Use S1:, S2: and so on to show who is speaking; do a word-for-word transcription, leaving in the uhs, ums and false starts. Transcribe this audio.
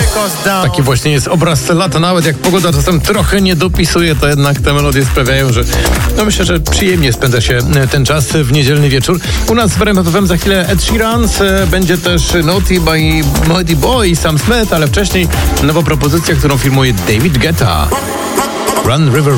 S1: Taki właśnie jest obraz lata, nawet jak pogoda czasem trochę nie dopisuje, to jednak te melodie sprawiają, że no myślę, że przyjemnie spędza się ten czas w niedzielny wieczór. U nas w R M F F M za chwilę Ed Sheeran, będzie też Naughty by Naughty Boy i Sam Smith, ale wcześniej nowa propozycja, którą filmuje David Guetta. Run River